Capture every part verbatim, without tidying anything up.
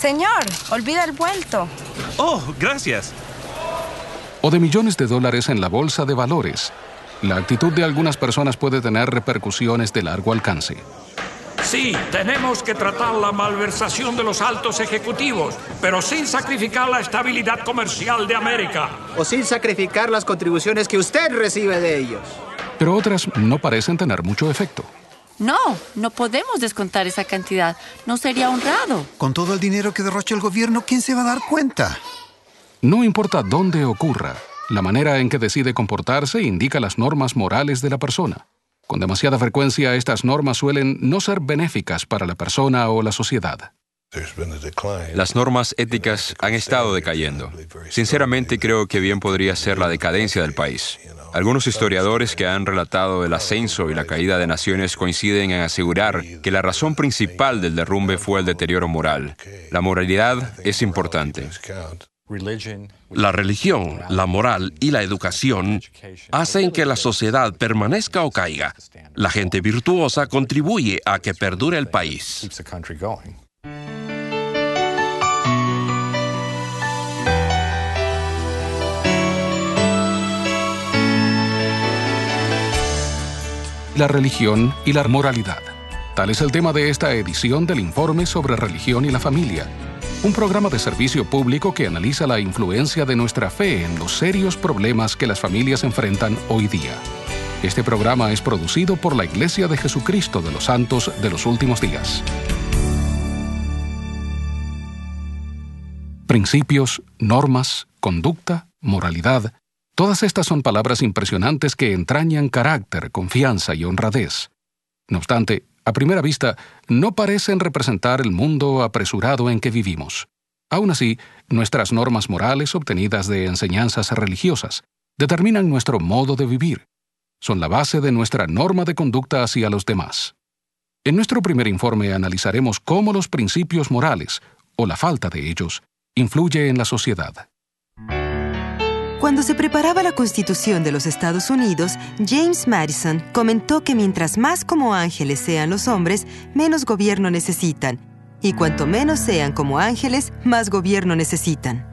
Señor, olvida el vuelto. Oh, gracias. O de millones de dólares en la bolsa de valores. La actitud de algunas personas puede tener repercusiones de largo alcance. Sí, tenemos que tratar la malversación de los altos ejecutivos, pero sin sacrificar la estabilidad comercial de América. O sin sacrificar las contribuciones que usted recibe de ellos. Pero otras no parecen tener mucho efecto. No, no podemos descontar esa cantidad. No sería honrado. Con todo el dinero que derrocha el gobierno, ¿quién se va a dar cuenta? No importa dónde ocurra, la manera en que decide comportarse indica las normas morales de la persona. Con demasiada frecuencia, estas normas suelen no ser benéficas para la persona o la sociedad. Las normas éticas han estado decayendo. Sinceramente, creo que bien podría ser la decadencia del país. Algunos historiadores que han relatado el ascenso y la caída de naciones coinciden en asegurar que la razón principal del derrumbe fue el deterioro moral. La moralidad es importante. La religión, la moral y la educación hacen que la sociedad permanezca o caiga. La gente virtuosa contribuye a que perdure el país. La religión y la moralidad. Tal es el tema de esta edición del Informe sobre Religión y la Familia, un programa de servicio público que analiza la influencia de nuestra fe en los serios problemas que las familias enfrentan hoy día. Este programa es producido por la Iglesia de Jesucristo de los Santos de los Últimos Días. Principios, normas, conducta, moralidad. Todas estas son palabras impresionantes que entrañan carácter, confianza y honradez. No obstante, a primera vista, no parecen representar el mundo apresurado en que vivimos. Aún así, nuestras normas morales obtenidas de enseñanzas religiosas determinan nuestro modo de vivir. Son la base de nuestra norma de conducta hacia los demás. En nuestro primer informe analizaremos cómo los principios morales, o la falta de ellos, influye en la sociedad. Cuando se preparaba la Constitución de los Estados Unidos, James Madison comentó que mientras más como ángeles sean los hombres, menos gobierno necesitan. Y cuanto menos sean como ángeles, más gobierno necesitan.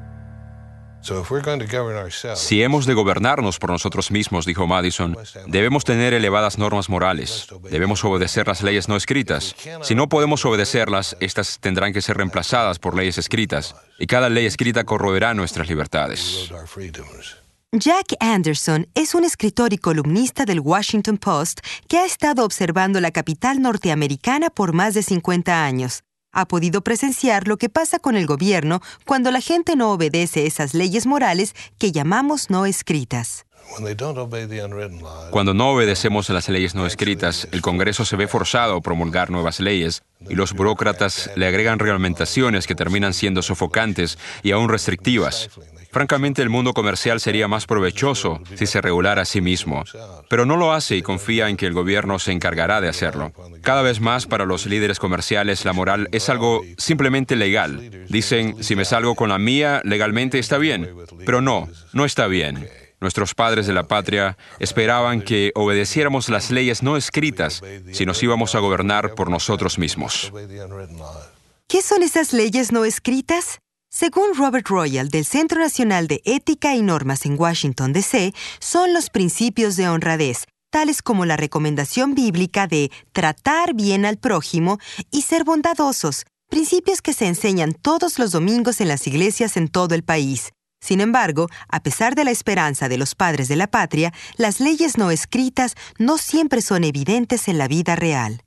Si hemos de gobernarnos por nosotros mismos, dijo Madison, debemos tener elevadas normas morales. Debemos obedecer las leyes no escritas. Si no podemos obedecerlas, estas tendrán que ser reemplazadas por leyes escritas. Y cada ley escrita corroerá nuestras libertades. Jack Anderson es un escritor y columnista del Washington Post que ha estado observando la capital norteamericana por más de cincuenta años. Ha podido presenciar lo que pasa con el gobierno cuando la gente no obedece esas leyes morales que llamamos no escritas. Cuando no obedecemos a las leyes no escritas, el Congreso se ve forzado a promulgar nuevas leyes y los burócratas le agregan reglamentaciones que terminan siendo sofocantes y aún restrictivas. Francamente, el mundo comercial sería más provechoso si se regulara a sí mismo, pero no lo hace y confía en que el gobierno se encargará de hacerlo. Cada vez más para los líderes comerciales la moral es algo simplemente legal. Dicen, si me salgo con la mía, legalmente está bien, pero no, no está bien. Nuestros padres de la patria esperaban que obedeciéramos las leyes no escritas si nos íbamos a gobernar por nosotros mismos. ¿Qué son esas leyes no escritas? Según Robert Royal, del Centro Nacional de Ética y Normas en Washington, D C, son los principios de honradez, tales como la recomendación bíblica de tratar bien al prójimo y ser bondadosos, principios que se enseñan todos los domingos en las iglesias en todo el país. Sin embargo, a pesar de la esperanza de los padres de la patria, las leyes no escritas no siempre son evidentes en la vida real.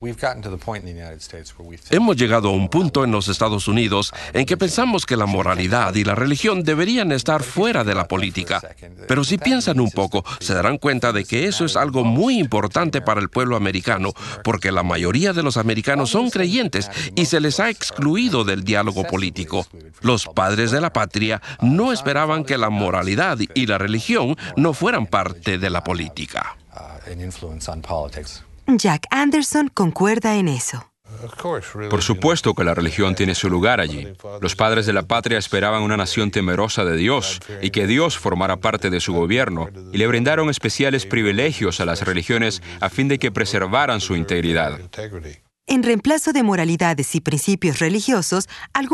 Hemos llegado a un punto en los Estados Unidos en que pensamos que la moralidad y la religión deberían estar fuera de la política. Pero si piensan un poco, se darán cuenta de que eso es algo muy importante para el pueblo americano, porque la mayoría de los americanos son creyentes y se les ha excluido del diálogo político. Los padres de la patria no esperaban que la moralidad y la religión no fueran parte de la política. Jack Anderson concuerda en eso. Por supuesto que la religión tiene su lugar allí. Los padres de la patria esperaban una nación temerosa de Dios y que Dios formara parte de su gobierno, y le brindaron especiales privilegios a las religiones a fin de que preservaran su integridad. En reemplazo de moralidades y principios religiosos, algunos